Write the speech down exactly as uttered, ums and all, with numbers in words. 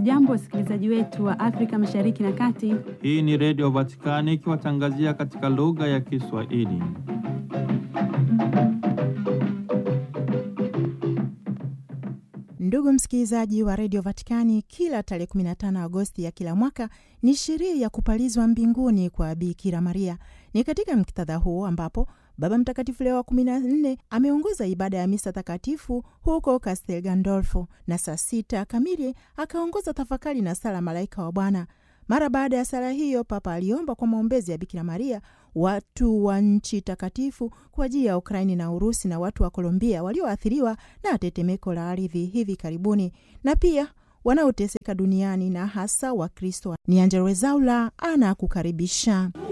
Hamjambo wasikilizaji wetu wa Afrika Mashariki na Kati. Hii ni Radio Vatikani ikiwatangazia katika lugha ya Kiswahili. Ndugu msikilizaji wa Radio Vatikani, kila tarehe kumi na tano Agosti ya kila mwaka ni sherehe ya kupalizwa mbinguni kwa Bikira Maria. Ni katika muktadha huu ambapo Baba Mtakatifu Leo wa kumi na nne ameongoza ibada ya misa takatifu huko Castel Gandolfo, na saa sita kamili akaongoza tafakari na sala Malaika wa Bwana. Mara baada ya sala hiyo, Papa aliomba kwa maombezi ya Bikira Maria watu wa nchi takatifu kwa ajili ya Ukraini na Urusi na watu wa Kolombia walioathiriwa na tetemeko la ardhi hivi karibuni, na pia wanaoteseka duniani na hasa Wakristo. Ni Angella Rwezaula anakukaribisha.